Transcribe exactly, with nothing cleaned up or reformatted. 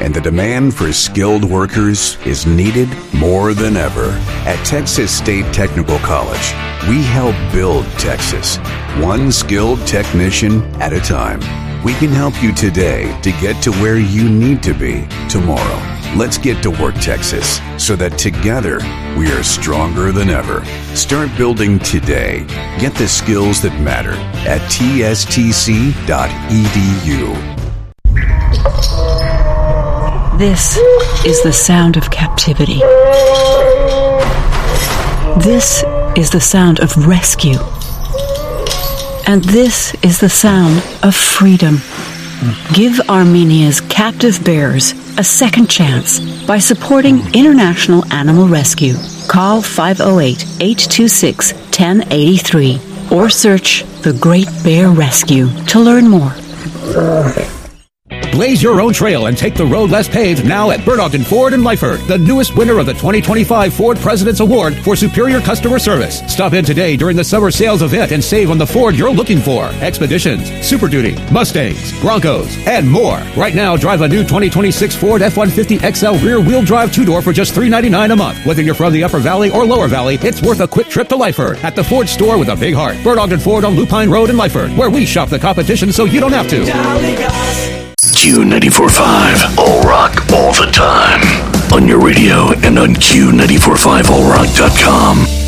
and the demand for skilled workers is needed more than ever. At Texas State Technical College, we help build Texas, one skilled technician at a time. We can help you today to get to where you need to be tomorrow. Let's get to work, Texas, so that together we are stronger than ever. Start building today. Get the skills that matter at T S T C dot E D U. This is the sound of captivity. This is the sound of rescue. And this is the sound of freedom. Give Armenia's captive bears a second chance by supporting International Animal Rescue. Call five oh eight, eight two six, one oh eight three or search The Great Bear Rescue to learn more. Blaze your own trail and take the road less paved now at Bert Ogden Ford in Lyford, the newest winner of the twenty twenty-five Ford President's Award for superior customer service. Stop in today during the summer sales event and save on the Ford you're looking for. Expeditions, Super Duty, Mustangs, Broncos, and more. Right now, drive a new twenty twenty-six Ford F one fifty X L rear-wheel drive two-door for just three hundred ninety-nine dollars a month. Whether you're from the Upper Valley or Lower Valley, it's worth a quick trip to Lyford at the Ford store with a big heart. Bert Ogden Ford on Lupine Road in Lyford, where we shop the competition so you don't have to. Q ninety-four point five, all rock, all the time. On your radio and on Q nine four five all rock dot com.